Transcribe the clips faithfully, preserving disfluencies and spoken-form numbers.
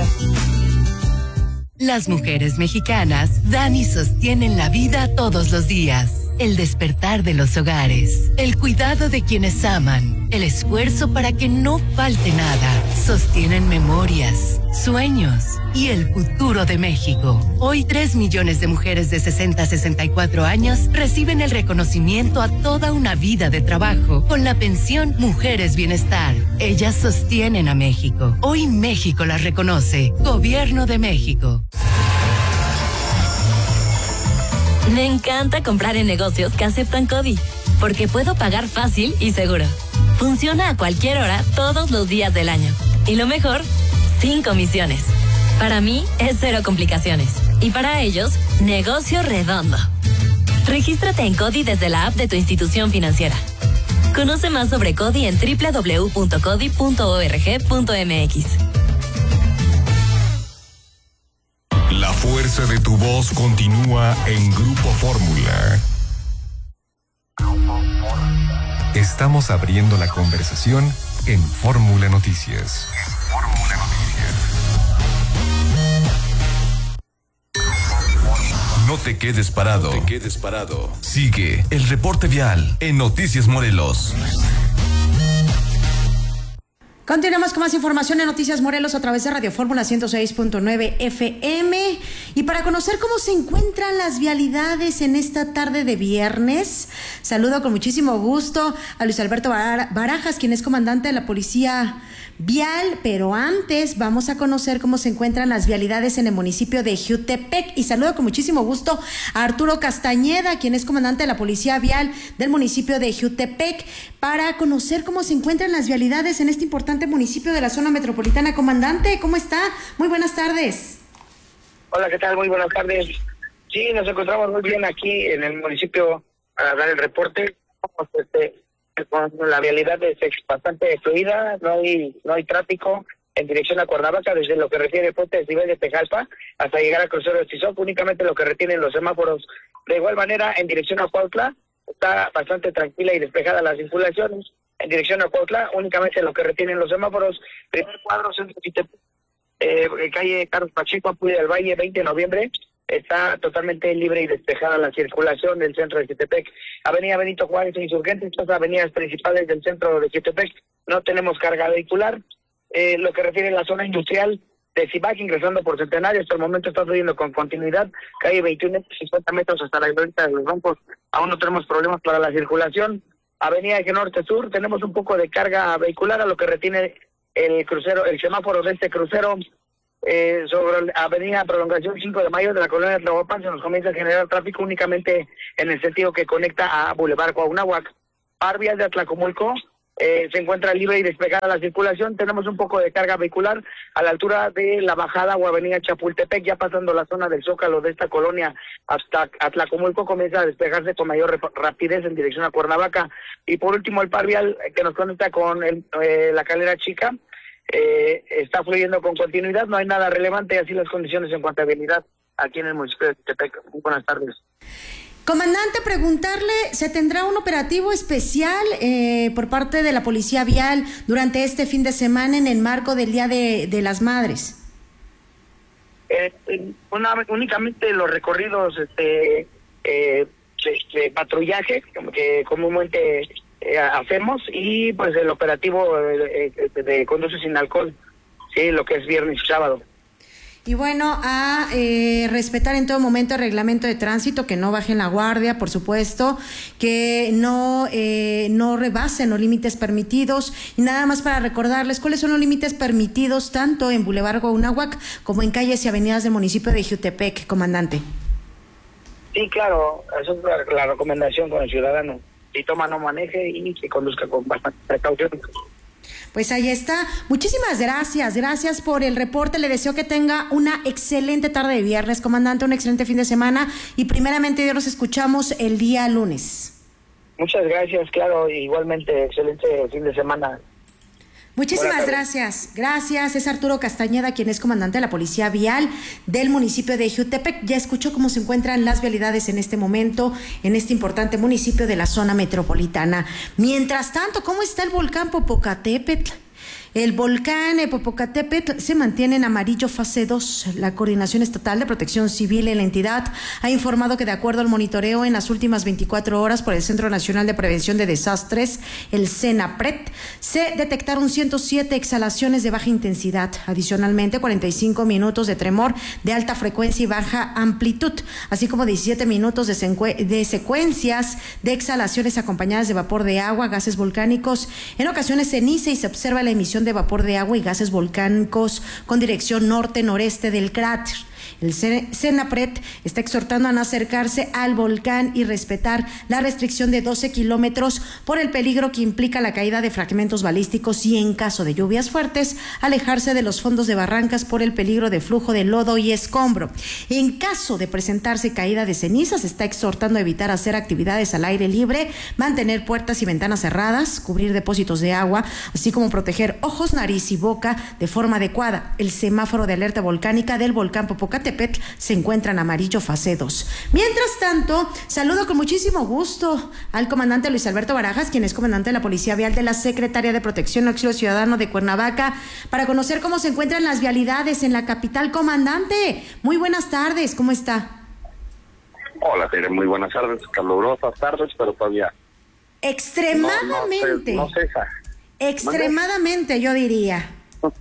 Las mujeres mexicanas dan y sostienen la vida todos los días. El despertar de los hogares, el cuidado de quienes aman, el esfuerzo para que no falte nada. Sostienen memorias, sueños y el futuro de México. Hoy tres millones de mujeres de sesenta a sesenta y cuatro años reciben el reconocimiento a toda una vida de trabajo con la pensión Mujeres Bienestar. Ellas sostienen a México. Hoy México las reconoce. Gobierno de México. Me encanta comprar en negocios que aceptan CODI, porque puedo pagar fácil y seguro. Funciona a cualquier hora, todos los días del año. Y lo mejor, sin comisiones. Para mí, es cero complicaciones. Y para ellos, negocio redondo. Regístrate en CODI desde la app de tu institución financiera. Conoce más sobre CODI en doble u doble u doble u punto codi punto org punto m x. La fuerza de tu voz continúa en Grupo Fórmula. Estamos abriendo la conversación en Fórmula Noticias. Fórmula Noticias. No te quedes parado. No te quedes parado. Sigue el reporte vial en Noticias Morelos. Continuamos con más información en Noticias Morelos a través de Radio Fórmula ciento seis punto nueve F M. Y para conocer cómo se encuentran las vialidades en esta tarde de viernes, saludo con muchísimo gusto a Luis Alberto Barajas, quien es comandante de la Policía Vial, pero antes vamos a conocer cómo se encuentran las vialidades en el municipio de Jiutepec y saludo con muchísimo gusto a Arturo Castañeda, quien es comandante de la Policía Vial del municipio de Jiutepec, para conocer cómo se encuentran las vialidades en este importante municipio de la zona metropolitana. Comandante, ¿cómo está? Muy buenas tardes. Hola, ¿qué tal? Muy buenas tardes. Sí, nos encontramos muy bien aquí en el municipio para dar el reporte. Este, con la vialidad es bastante fluida, no hay no hay tráfico en dirección a Cuernavaca, desde lo que refiere el puente de nivel de Tejalpa hasta llegar al crucero de Tizoc, únicamente lo que retienen los semáforos. De igual manera, en dirección a Cuautla, está bastante tranquila y despejada las circulaciones. En dirección a Cuautla, únicamente lo que retienen los semáforos. Primer cuadro, centro Jiutepec, eh, calle Carlos Pacheco, Apuy del Valle, veinte de noviembre, está totalmente libre y despejada la circulación del centro de Jiutepec. Avenida Benito Juárez e Insurgentes, estas avenidas principales del centro de Jiutepec, no tenemos carga vehicular. Eh, lo que refiere a la zona industrial de Cibac, ingresando por Centenario, hasta el momento está fluyendo con continuidad, calle veintiuno, cincuenta metros hasta la glorieta de los bancos, aún no tenemos problemas para la circulación. Avenida Eje Norte-Sur, tenemos un poco de carga vehicular, a lo que retiene el crucero, el semáforo de este crucero. Eh, sobre la avenida Prolongación cinco de Mayo de la colonia de Tlahuapan se nos comienza a generar tráfico únicamente en el sentido que conecta a Boulevard Cuauhnáhuac. Par vías de Atlacomulco eh, se encuentra libre y despegada la circulación. Tenemos un poco de carga vehicular a la altura de la bajada o avenida Chapultepec, ya pasando la zona del Zócalo de esta colonia hasta Atlacomulco comienza a despejarse con mayor rapidez en dirección a Cuernavaca. Y por último el par vial que nos conecta con el, eh, la Calera Chica, Eh, está fluyendo con continuidad, no hay nada relevante, así las condiciones en cuanto a vialidad aquí en el municipio de Jiutepec. Muy buenas tardes. Comandante, preguntarle, ¿se tendrá un operativo especial eh, por parte de la Policía Vial durante este fin de semana en el marco del Día de, de las Madres? Eh, una, únicamente los recorridos este, eh, de, de patrullaje que comúnmente Eh, hacemos y pues el operativo eh, de, de conduce sin alcohol, sí, lo que es viernes y sábado. Y bueno, a eh, respetar en todo momento el reglamento de tránsito, que no bajen la guardia, por supuesto, que no eh, no rebasen los límites permitidos. Y nada más para recordarles cuáles son los límites permitidos tanto en Boulevard Cuauhnáhuac como en calles y avenidas del municipio de Jiutepec, comandante. Sí, claro, eso es la, la recomendación con el ciudadano. Si toma, no maneje y que conduzca con bastante precaución. Pues ahí está. Muchísimas gracias. Gracias por el reporte. Le deseo que tenga una excelente tarde de viernes, comandante, un excelente fin de semana y primeramente Dios nos escuchamos el día lunes. Muchas gracias, claro, igualmente excelente fin de semana. Muchísimas gracias. Gracias. Es Arturo Castañeda, quien es comandante de la Policía Vial del municipio de Jiutepec. Ya escuchó cómo se encuentran las vialidades en este momento en este importante municipio de la zona metropolitana. Mientras tanto, ¿cómo está el volcán Popocatépetl? El volcán Popocatépetl se mantiene en amarillo fase dos. La Coordinación Estatal de Protección Civil en la entidad ha informado que de acuerdo al monitoreo en las últimas veinticuatro horas por el Centro Nacional de Prevención de Desastres, el CENAPRED, se detectaron ciento siete exhalaciones de baja intensidad. Adicionalmente, cuarenta y cinco minutos de tremor de alta frecuencia y baja amplitud, así como diecisiete minutos de, de secuencias de exhalaciones acompañadas de vapor de agua, gases volcánicos, en ocasiones ceniza, y se observa la emisión de vapor de agua y gases volcánicos con dirección norte-noreste del cráter. El CENAPRED está exhortando a no acercarse al volcán y respetar la restricción de doce kilómetros por el peligro que implica la caída de fragmentos balísticos y, en caso de lluvias fuertes, alejarse de los fondos de barrancas por el peligro de flujo de lodo y escombro. En caso de presentarse caída de cenizas, se está exhortando a evitar hacer actividades al aire libre, mantener puertas y ventanas cerradas, cubrir depósitos de agua, así como proteger ojos, nariz y boca de forma adecuada. El semáforo de alerta volcánica del volcán Popocatépetl se encuentra en amarillo fase dos. Mientras tanto, saludo con muchísimo gusto al comandante Luis Alberto Barajas, quien es comandante de la Policía Vial de la Secretaría de Protección y Auxilio Ciudadano de Cuernavaca, para conocer cómo se encuentran las vialidades en la capital. Comandante, muy buenas tardes, ¿cómo está? Hola, Tere, muy buenas tardes, calurosas tardes, pero todavía... Extremadamente. No, no, se, no cesa. Extremadamente, yo diría.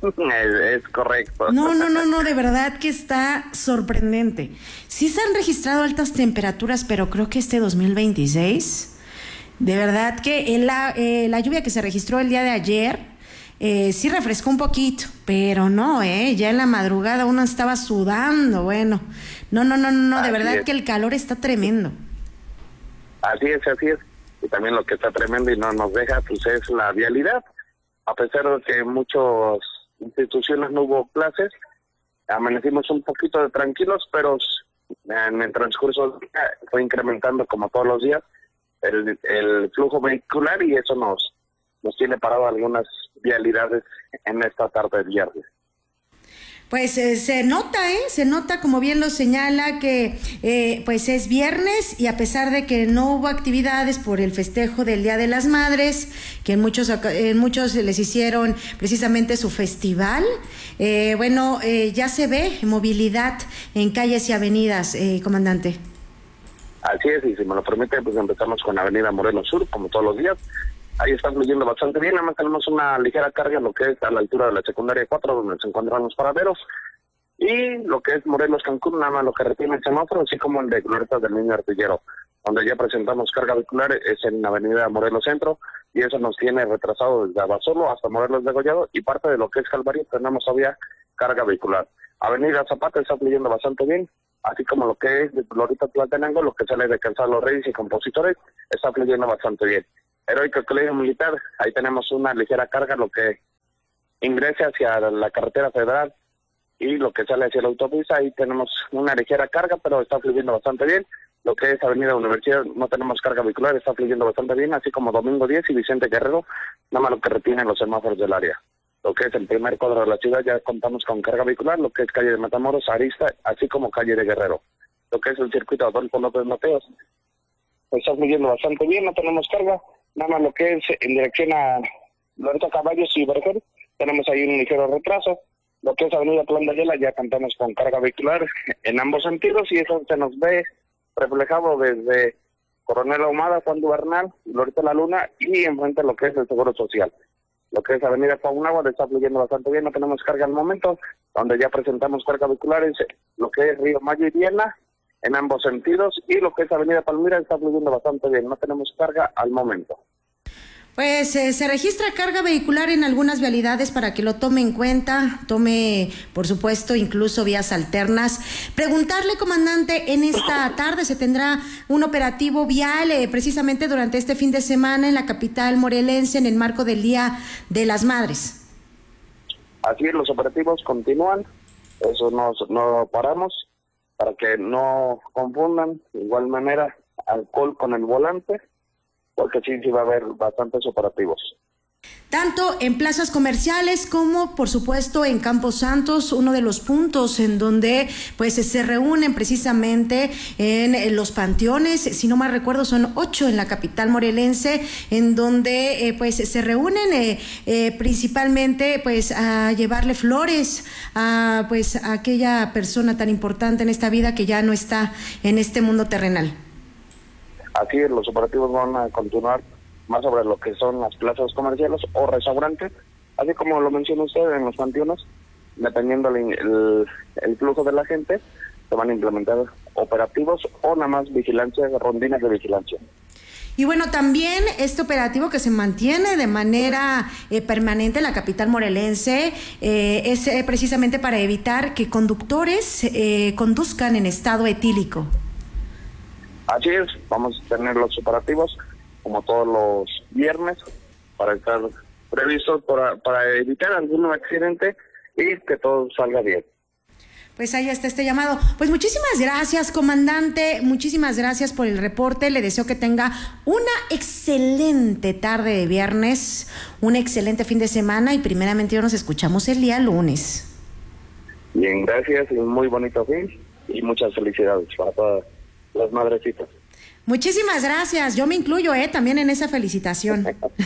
Es, es correcto. No, no, no, no, de verdad que está sorprendente. Sí se han registrado altas temperaturas, pero creo que este dos mil veintiséis, de verdad que en la, eh, la lluvia que se registró el día de ayer, eh, sí refrescó un poquito, pero no, eh, ya en la madrugada uno estaba sudando, bueno. No, no, no, no, de verdad que el calor está tremendo. Así es, así es. Y también lo que está tremendo y no nos deja, pues es la vialidad. A pesar de que en muchas instituciones no hubo clases, amanecimos un poquito de tranquilos, pero en el transcurso del día fue incrementando, como todos los días, el, el flujo vehicular, y eso nos, nos tiene parado algunas vialidades en esta tarde de viernes. Pues eh, se nota, ¿eh? Se nota, como bien lo señala, que eh, pues es viernes, y a pesar de que no hubo actividades por el festejo del Día de las Madres, que en muchos en muchos les hicieron precisamente su festival, eh, bueno, eh, ya se ve movilidad en calles y avenidas, eh, comandante. Así es, y si me lo permite, pues empezamos con Avenida Morelos Sur, como todos los días. Ahí está fluyendo bastante bien, además tenemos una ligera carga, lo que es a la altura de la secundaria cuatro, donde se encuentran los paraderos, y lo que es Morelos Cancún, nada más lo que retiene el semáforo, así como el de Glorieta del Niño Artillero, donde ya presentamos carga vehicular, es en Avenida Morelos Centro, y eso nos tiene retrasado desde Abasolo hasta Morelos Degollado, y parte de lo que es Calvario tenemos todavía carga vehicular. Avenida Zapata está fluyendo bastante bien, así como lo que es de Glorieta Tlatenango, lo que sale de Calzado Los Reyes y Compositores, está fluyendo bastante bien. Heroico Colegio Militar, ahí tenemos una ligera carga, lo que ingresa hacia la carretera federal y lo que sale hacia la autopista, ahí tenemos una ligera carga, pero está fluyendo bastante bien. Lo que es Avenida Universidad, no tenemos carga vehicular, está fluyendo bastante bien, así como Domingo diez y Vicente Guerrero, nada más lo que retienen los semáforos del área. Lo que es el primer cuadro de la ciudad, ya contamos con carga vehicular, lo que es calle de Matamoros, Arista, así como calle de Guerrero. Lo que es el circuito Adolfo López Mateos, está fluyendo bastante bien, no tenemos carga. Nada más lo que es en dirección a Loreto Caballos y Berger, tenemos ahí un ligero retraso. Lo que es Avenida Plan de Ayala, ya contamos con carga vehicular en ambos sentidos, y eso se nos ve reflejado desde Coronel Ahumada, Juan Duvernal, Loreto La Luna, y enfrente lo que es el Seguro Social. Lo que es Avenida Paunagua está fluyendo bastante bien, no tenemos carga al momento, donde ya presentamos carga vehicular es lo que es Río Mayo y Viena, en ambos sentidos, y lo que es Avenida Palmira está fluyendo bastante bien, no tenemos carga al momento. Pues eh, se registra carga vehicular en algunas vialidades para que lo tome en cuenta, tome, por supuesto, incluso vías alternas. Preguntarle, comandante, en esta tarde se tendrá un operativo vial eh, precisamente durante este fin de semana en la capital morelense en el marco del Día de las Madres. Así es, los operativos continúan, eso no, no paramos, para que no confundan, de igual manera, alcohol con el volante, porque sí, sí va a haber bastantes operativos. tanto en plazas comerciales como, por supuesto, en Campos Santos, uno de los puntos en donde pues se reúnen precisamente en, en los panteones. Si no mal recuerdo, son ocho en la capital morelense, en donde eh, pues se reúnen eh, eh, principalmente pues a llevarle flores a pues a aquella persona tan importante en esta vida que ya no está en este mundo terrenal. Así es, los operativos van a continuar más sobre lo que son las plazas comerciales o restaurantes, así como lo menciona usted en los panteones, dependiendo el, el, el flujo de la gente, se van a implementar operativos o nada más vigilancia, rondines de vigilancia. Y bueno, también este operativo que se mantiene de manera eh, permanente en la capital morelense eh, es eh, precisamente para evitar que conductores eh, conduzcan en estado etílico. Así es, vamos a tener los operativos como todos los viernes para estar previstos para, para evitar algún accidente y que todo salga bien. Pues ahí está este llamado. Pues muchísimas gracias, comandante, muchísimas gracias por el reporte. Le deseo que tenga una excelente tarde de viernes, un excelente fin de semana y primeramente yo nos escuchamos el día lunes. Bien, gracias y un muy bonito fin y muchas felicidades para todas las madrecitas. Muchísimas gracias, yo me incluyo eh, también en esa felicitación.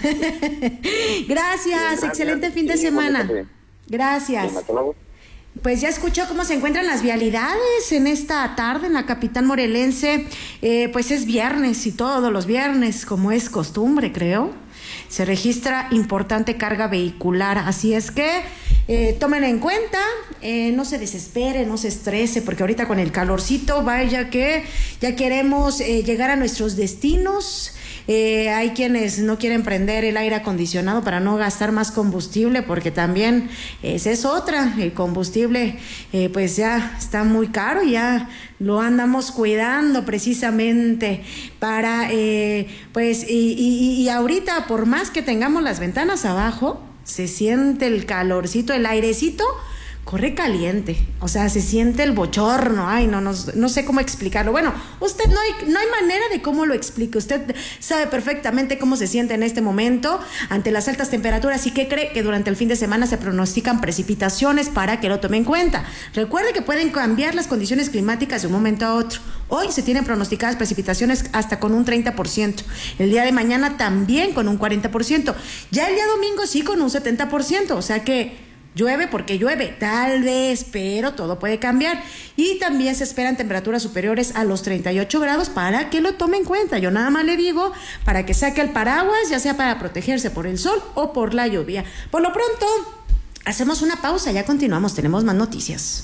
gracias, gracias, excelente fin de sí, semana. Gracias. Bien, pues ya escuchó cómo se encuentran las vialidades en esta tarde en la capital morelense. Eh, pues es viernes y todos los viernes, como es costumbre, creo, se registra importante carga vehicular. Así es que eh, tomen en cuenta, eh, no se desespere, no se estrese, porque ahorita con el calorcito, vaya que ya queremos eh, llegar a nuestros destinos. Eh, hay quienes no quieren prender el aire acondicionado para no gastar más combustible, porque también esa es otra, el combustible eh, pues ya está muy caro, ya lo andamos cuidando precisamente para eh, pues y, y, y ahorita por más que tengamos las ventanas abajo, se siente el calorcito, el airecito corre caliente, o sea, se siente el bochorno. Ay, no, no, no sé cómo explicarlo. Bueno, usted no hay, no hay manera de cómo lo explique. Usted sabe perfectamente cómo se siente en este momento ante las altas temperaturas y que cree que durante el fin de semana se pronostican precipitaciones para que lo tome en cuenta. Recuerde que pueden cambiar las condiciones climáticas de un momento a otro. Hoy se tienen pronosticadas precipitaciones hasta con un treinta por ciento. El día de mañana también con un cuarenta por ciento. Ya el día domingo sí con un setenta por ciento. O sea que llueve porque llueve, tal vez, pero todo puede cambiar. Y también se esperan temperaturas superiores a los treinta y ocho grados para que lo tome en cuenta. Yo nada más le digo para que saque el paraguas, ya sea para protegerse por el sol o por la lluvia. Por lo pronto, hacemos una pausa, ya continuamos, tenemos más noticias.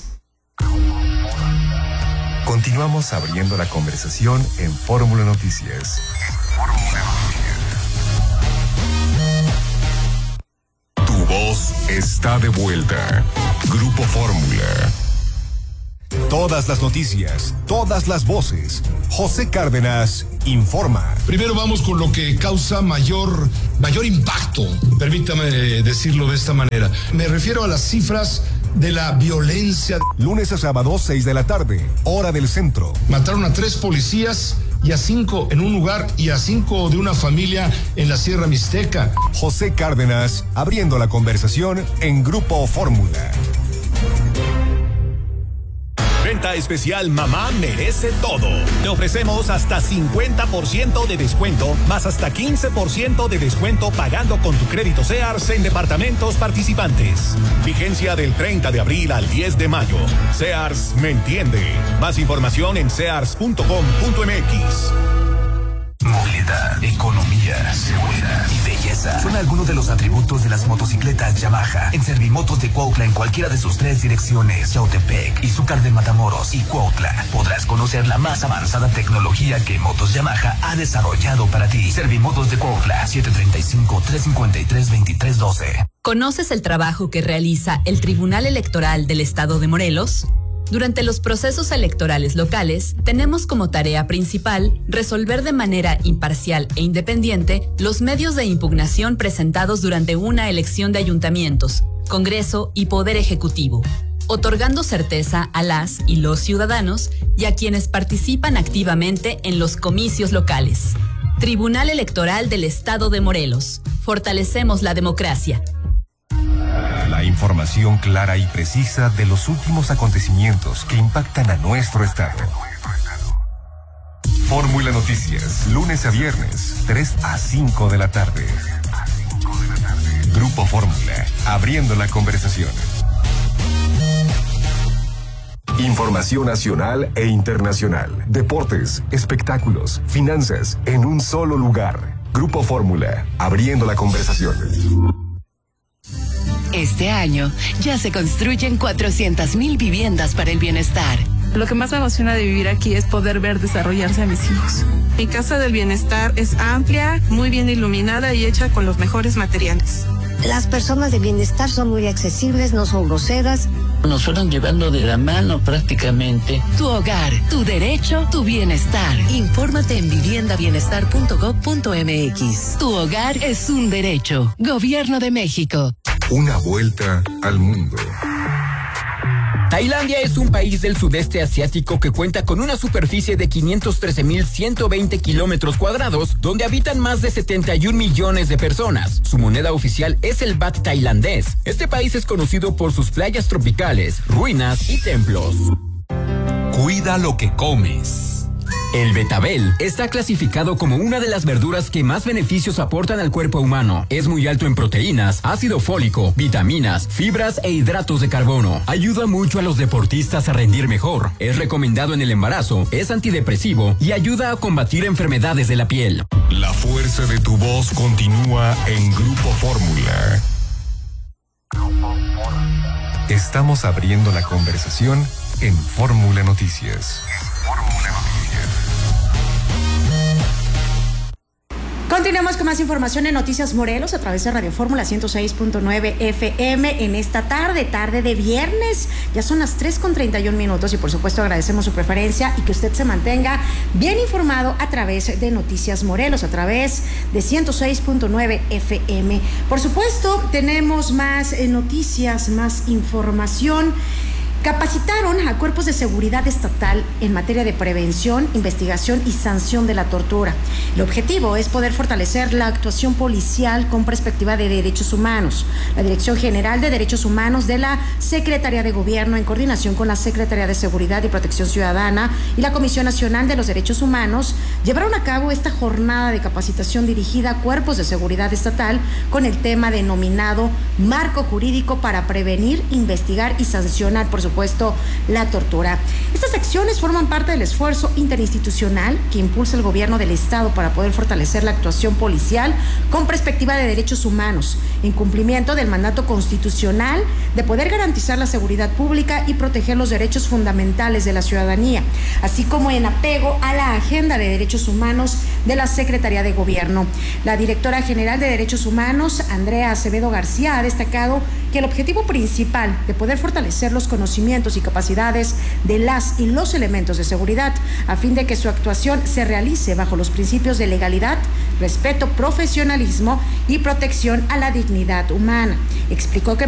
Continuamos abriendo la conversación en Fórmula Noticias. Fórmula Noticias. Tu voz está de vuelta. Grupo Fórmula. Todas las noticias, todas las voces. José Cárdenas informa. Primero vamos con lo que causa mayor, mayor impacto, permítame decirlo de esta manera. Me refiero a las cifras de la violencia. Lunes a sábado, seis de la tarde, hora del centro. Mataron a tres policías y a cinco en un lugar y a cinco de una familia en la Sierra Mixteca. José Cárdenas abriendo la conversación en Grupo Fórmula. Venta especial Mamá Merece Todo. Te ofrecemos hasta cincuenta por ciento de descuento, más hasta quince por ciento de descuento pagando con tu crédito Sears en departamentos participantes. Vigencia del treinta de abril al diez de mayo. Sears me entiende. Más información en sears punto com punto m x. Movilidad, economía, seguridad y belleza son algunos de los atributos de las motocicletas Yamaha. En Servimotos de Cuautla, en cualquiera de sus tres direcciones, Yautepec, Izúcar de Matamoros y Cuautla, podrás conocer la más avanzada tecnología que Motos Yamaha ha desarrollado para ti. Servimotos de Cuautla, siete tres cinco, tres cinco tres, dos tres uno dos. ¿Conoces el trabajo que realiza el Tribunal Electoral del Estado de Morelos? Durante los procesos electorales locales, tenemos como tarea principal resolver de manera imparcial e independiente los medios de impugnación presentados durante una elección de ayuntamientos, Congreso y Poder Ejecutivo, otorgando certeza a las y los ciudadanos y a quienes participan activamente en los comicios locales. Tribunal Electoral del Estado de Morelos, fortalecemos la democracia. La información clara y precisa de los últimos acontecimientos que impactan a nuestro estado. Fórmula Noticias, lunes a viernes, tres a cinco de la tarde. Grupo Fórmula, abriendo la conversación. Información nacional e internacional, deportes, espectáculos, finanzas, en un solo lugar. Grupo Fórmula, abriendo la conversación. Este año ya se construyen cuatrocientas mil viviendas para el bienestar. Lo que más me emociona de vivir aquí es poder ver desarrollarse a mis hijos. Mi casa del bienestar es amplia, muy bien iluminada y hecha con los mejores materiales. Las personas de bienestar son muy accesibles, no son groseras. Nos fueron llevando de la mano prácticamente. Tu hogar, tu derecho, tu bienestar. Infórmate en vivienda bienestar punto gob punto eme equis. Tu hogar es un derecho. Gobierno de México. Una vuelta al mundo. Tailandia es un país del sudeste asiático que cuenta con una superficie de quinientos trece mil ciento veinte kilómetros cuadrados, donde habitan más de setenta y un millones de personas. Su moneda oficial es el baht tailandés. Este país es conocido por sus playas tropicales, ruinas y templos. Cuida lo que comes. El betabel está clasificado como una de las verduras que más beneficios aportan al cuerpo humano. Es muy alto en proteínas, ácido fólico, vitaminas, fibras e hidratos de carbono. Ayuda mucho a los deportistas a rendir mejor. Es recomendado en el embarazo, es antidepresivo y ayuda a combatir enfermedades de la piel. La fuerza de tu voz continúa en Grupo Fórmula. Estamos abriendo la conversación en Fórmula Noticias. Fórmula Noticias. Continuamos con más información en Noticias Morelos a través de Radio Fórmula ciento seis punto nueve F M en esta tarde, tarde de viernes. Ya son las tres con treinta y un minutos y por supuesto agradecemos su preferencia y que usted se mantenga bien informado a través de Noticias Morelos, a través de ciento seis punto nueve F M. Por supuesto, tenemos más eh, noticias, más información. Capacitaron a cuerpos de seguridad estatal en materia de prevención, investigación y sanción de la tortura. El objetivo es poder fortalecer la actuación policial con perspectiva de derechos humanos. La Dirección General de Derechos Humanos de la Secretaría de Gobierno, en coordinación con la Secretaría de Seguridad y Protección Ciudadana y la Comisión Nacional de los Derechos Humanos, llevaron a cabo esta jornada de capacitación dirigida a cuerpos de seguridad estatal con el tema denominado Marco Jurídico para Prevenir, Investigar y Sancionar, por supuesto, supuesto, la tortura. Estas acciones forman parte del esfuerzo interinstitucional que impulsa el gobierno del estado para poder fortalecer la actuación policial con perspectiva de derechos humanos, en cumplimiento del mandato constitucional de poder garantizar la seguridad pública y proteger los derechos fundamentales de la ciudadanía, así como en apego a la agenda de derechos humanos de la Secretaría de Gobierno. La directora general de Derechos Humanos, Andrea Acevedo García, ha destacado que el objetivo principal de poder fortalecer los conocimientos y capacidades de las y los elementos de seguridad a fin de que su actuación se realice bajo los principios de legalidad, respeto, profesionalismo y protección a la dignidad humana. Explicó que